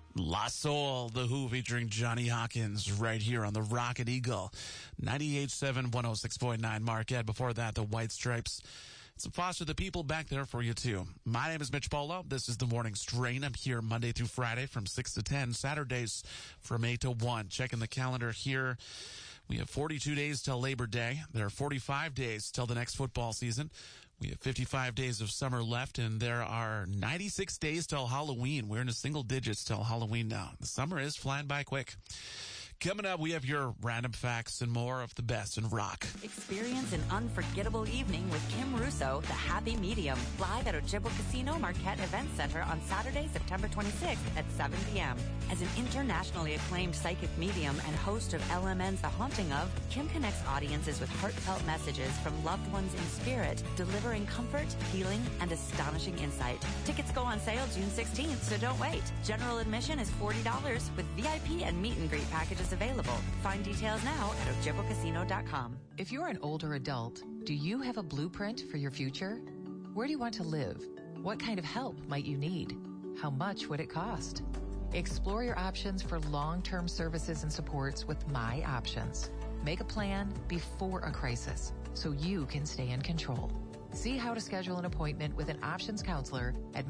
La Soul, The Who featuring Johnny Hawkins right here on the Rocket Eagle. 98.7, 106.9 Marquette. Before that, the White Stripes. Some Foster the People back there for you too. My name is Mitch Polo. This is the Morning Strain. I'm here Monday through Friday from 6 to 10, Saturdays from 8 to 1. Checking the calendar here. We have 42 days till Labor Day. There are 45 days till the next football season. We have 55 days of summer left, and there are 96 days till Halloween. We're in the single digits till Halloween now. The summer is flying by quick. Coming up, we have your random facts and more of the best in rock. Experience an unforgettable evening with Kim Russo, The Happy Medium, live at Ojibwa Casino Marquette Event Center on Saturday, September 26th at 7 p.m. As an internationally acclaimed psychic medium and host of LMN's The Haunting Of, Kim connects audiences with heartfelt messages from loved ones in spirit, delivering comfort, healing, and astonishing insight. Tickets go on sale June 16th, so don't wait. General admission is $40 with VIP and meet and greet packages available. Find details now at ojibwacasino.com. If you're an older adult, do you have a blueprint for your future? Where do you want to live? What kind of help might you need? How much would it cost? Explore your options for long-term services and supports with My Options. Make a plan before a crisis so you can stay in control. See how to schedule an appointment with an options counselor at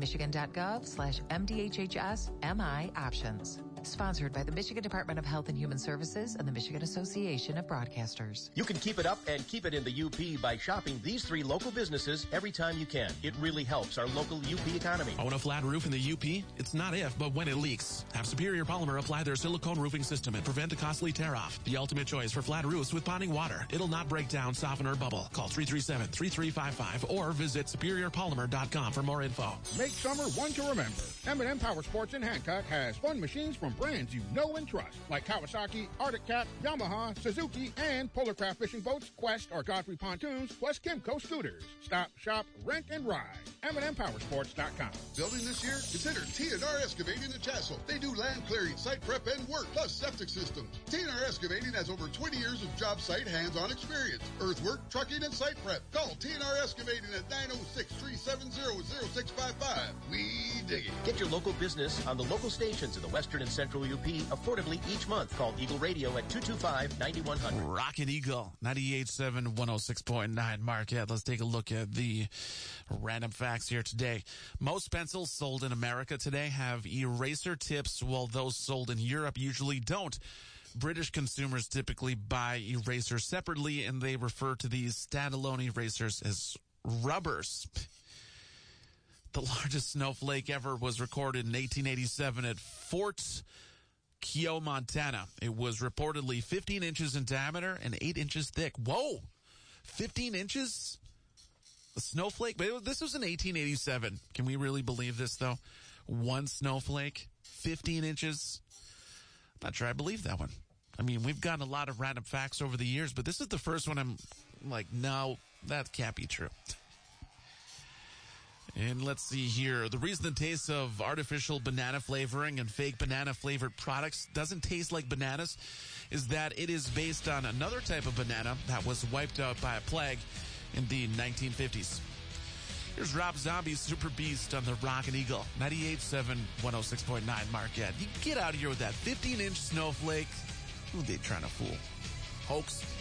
michigan.gov/MDHHS-MI options. Sponsored by the Michigan Department of Health and Human Services and the Michigan Association of Broadcasters. You can keep it up and keep it in the UP by shopping these 3 local businesses every time you can. It really helps our local UP economy. Own a flat roof in the UP? It's not if, but when it leaks. Have Superior Polymer apply their silicone roofing system and prevent a costly tear-off. The ultimate choice for flat roofs with ponding water. It'll not break down, soften, or bubble. Call 337-3355 or visit superiorpolymer.com for more info. Make summer one to remember. M&M Power Sports in Hancock has fun machines from brands you know and trust, like Kawasaki, Arctic Cat, Yamaha, Suzuki, and Polarcraft fishing boats, Quest or Godfrey pontoons, plus Kimco scooters. Stop, shop, rent, and ride. M&MPowersports.com. Building this year? Consider T&R Excavating and Chassel. They do land clearing, site prep, and work, plus septic systems. T&R Excavating has over 20 years of job site hands-on experience. Earthwork, trucking, and site prep. Call T&R Excavating at 906-370-0655. We dig it. Get your local business on the local stations in the Western and Central UP affordably each month. Call Eagle Radio at 225-9100. Rocket Eagle, 98.7, 106.9 Marquette. Let's take a look at the random facts here today. Most pencils sold in America today have eraser tips, while those sold in Europe usually don't. British consumers typically buy erasers separately, and they refer to these standalone erasers as rubbers. The largest snowflake ever was recorded in 1887 at Fort Keogh, Montana. It was reportedly 15 inches in diameter and 8 inches thick. Whoa! 15 inches? A snowflake? But this was in 1887. Can we really believe this, though? One snowflake, 15 inches. Not sure I believe that one. I mean, we've gotten a lot of random facts over the years, but this is the first one I'm like, no, that can't be true. And let's see here. The reason the taste of artificial banana flavoring and fake banana flavored products doesn't taste like bananas is that it is based on another type of banana that was wiped out by a plague in the 1950s. Here's Rob Zombie's Super Beast on the Rocket Eagle. 98.7, 106.9 Marquette. You get out of here with that 15-inch snowflake. Who are they trying to fool? Hoax.